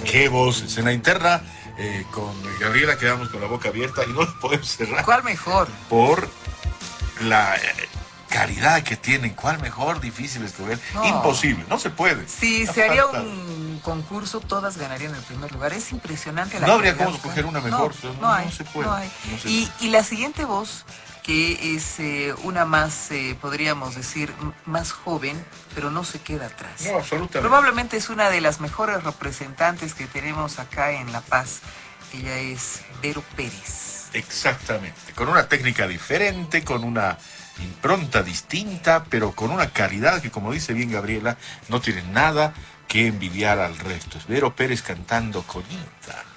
Qué voces. En la interna, con Gabriela quedamos con la boca abierta y no la podemos cerrar. ¿Cuál mejor? Por la calidad que tienen. ¿Cuál mejor? Difícil escoger. No. Imposible, no se puede. Si No se haría falta. un concurso, todas ganarían el primer lugar. Es impresionante la No habría calidad cómo escoger una vocal. mejor. No, No, no hay, no se puede. no hay. No se Y la siguiente voz, que es una más, podríamos decir, más joven, pero no se queda atrás. No, absolutamente. Probablemente es una de las mejores representantes que tenemos acá en La Paz. Ella es Vero Pérez. Exactamente. Con una técnica diferente, con una impronta distinta, pero con una calidad que, como dice bien Gabriela, no tiene nada que envidiar al resto. Es Vero Pérez cantando Coñita.